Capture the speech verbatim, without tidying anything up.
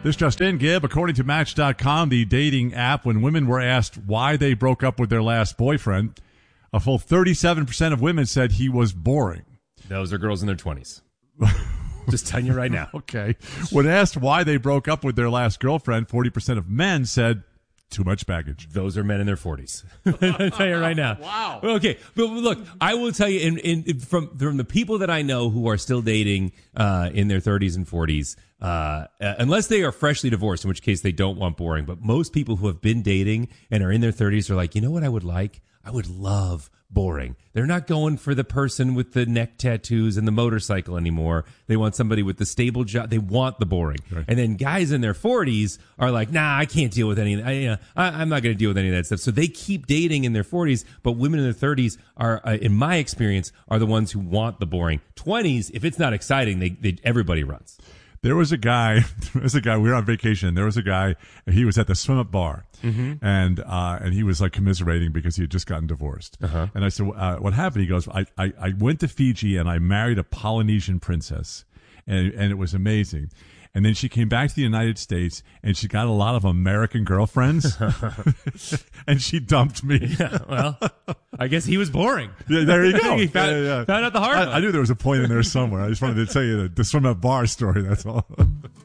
This just in, Gib. According to Match dot com, the dating app, when women were asked why they broke up with their last boyfriend, a full thirty-seven percent of women said he was boring. Those are girls in their twenties. Just telling you right now. Okay. When asked why they broke up with their last girlfriend, forty percent of men said too much baggage. Those are men in their forties. I'll tell you right now. Wow. Okay. But look, I will tell you, in, in, from, from the people that I know who are still dating uh, in their thirties and forties, uh, uh, unless they are freshly divorced, in which case they don't want boring. But most people who have been dating and are in their thirties are like, you know what I would like? I would love boring. They're not going for the person with the neck tattoos and the motorcycle anymore. They want somebody with the stable job. They want the boring. Right. And then guys in their forties are like, nah, I can't deal with any of that. I, uh, I, I'm not going to deal with any of that stuff. So they keep dating in their forties, but women in their thirties are, uh, in my experience, are the ones who want the boring. twenties, if it's not exciting, they, they everybody runs. There was a guy, there was a guy, we were on vacation. There was a guy, he was at the swim up bar, mm-hmm. and uh, and he was like commiserating because he had just gotten divorced. Uh-huh. And I said, uh, what happened? He goes, I, I, I went to Fiji and I married a Polynesian princess, and and it was amazing. And then she came back to the United States, and she got a lot of American girlfriends, and she dumped me. Yeah, well, I guess he was boring. Yeah, there you go. he found, yeah, yeah. found out the hard I, one. I knew there was a point in there somewhere. I just wanted to tell you the, the swim up bar story, that's all.